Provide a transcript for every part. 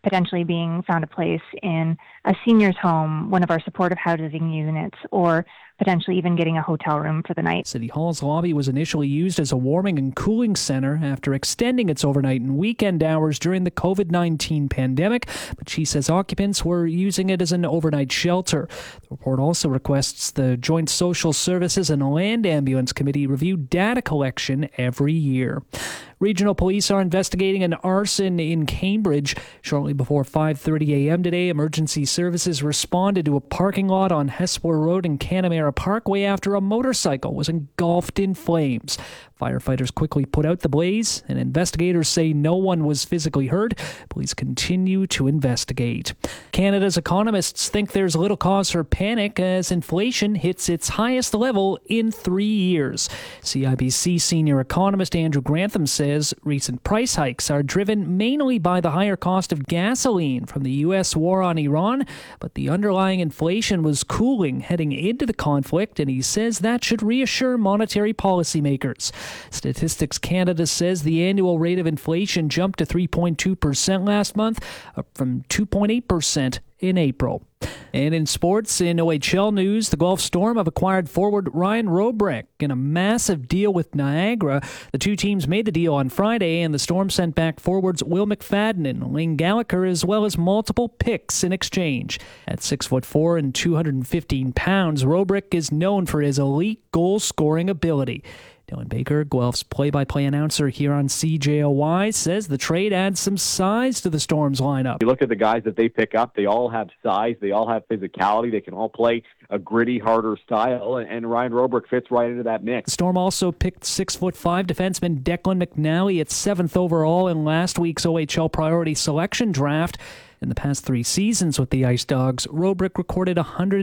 potentially being found a place in a senior's home, one of our supportive housing units, or potentially even getting a hotel room for the night. City Hall's lobby was initially used as a warming and cooling center after extending its overnight and weekend hours during the COVID-19 pandemic, but she says occupants were using it as an overnight shelter. The report also requests the Joint Social Services and Land Ambulance Committee review data collection every year. Regional police are investigating an arson in Cambridge. Shortly before 5:30 a.m. today, emergency services responded to a parking lot on Hespeler Road and Canamera Parkway after a motorcycle was engulfed in flames. Firefighters quickly put out the blaze, and investigators say no one was physically hurt. Police continue to investigate. Canada's economists think there's little cause for panic as inflation hits its highest level in 3 years. CIBC senior economist Andrew Grantham says recent price hikes are driven mainly by the higher cost of gasoline from the U.S. war on Iran, but the underlying inflation was cooling heading into the conflict, and he says that should reassure monetary policymakers. Statistics Canada says the annual rate of inflation jumped to 3.2% last month, up from 2.8% in April. And in sports, in OHL news, the Guelph Storm have acquired forward Ryan Robrek in a massive deal with Niagara. The two teams made the deal on Friday, and the Storm sent back forwards Will McFadden and Lane Gallagher, as well as multiple picks in exchange. At 6'4" and 215 pounds, Robrek is known for his elite goal-scoring ability. Dylan Baker, Guelph's play-by-play announcer here on CJOY, says the trade adds some size to the Storm's lineup. You look at the guys that they pick up, they all have size, they all have physicality, they can all play a gritty, harder style, and Ryan Robrek fits right into that mix. The Storm also picked 6'5" defenseman Declan McNally at 7th overall in last week's OHL priority selection draft. In the past 3 seasons with the Ice Dogs, Robrek recorded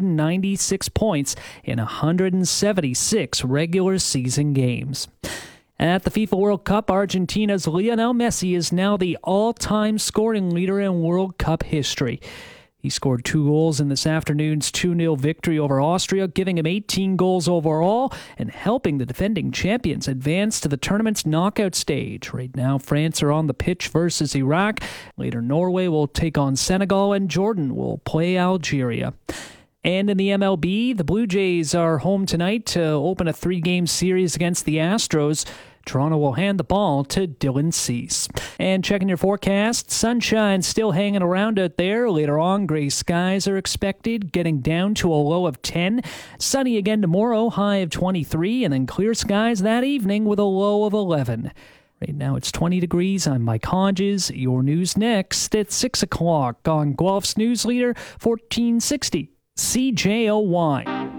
196 points in 176 regular season games. At the FIFA World Cup, Argentina's Lionel Messi is now the all-time scoring leader in World Cup history. He scored 2 goals in this afternoon's 2-0 victory over Austria, giving him 18 goals overall and helping the defending champions advance to the tournament's knockout stage. Right now, France are on the pitch versus Iraq. Later, Norway will take on Senegal, and Jordan will play Algeria. And in the MLB, the Blue Jays are home tonight to open a 3-game series against the Astros. Toronto will hand the ball to Dylan Cease. And checking your forecast, sunshine still hanging around out there. Later on, gray skies are expected, getting down to a low of 10. Sunny again tomorrow, high of 23, and then clear skies that evening with a low of 11. Right now it's 20 degrees. I'm Mike Hodges. Your news next at 6 o'clock on Guelph's News Leader 1460 CJOY.